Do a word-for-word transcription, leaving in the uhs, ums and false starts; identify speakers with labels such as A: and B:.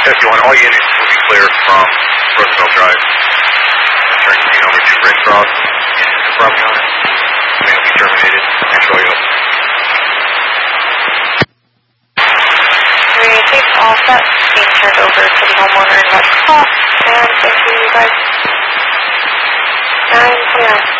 A: fifty-one, all units will be clear from Roosevelt Drive. Turn scene over to Red Cross and the property owner. May be terminated. Control you.
B: three eight six, all set. Being turned over to the homeowner in Red Cross. And thank you, you guys. nine twenty-nine.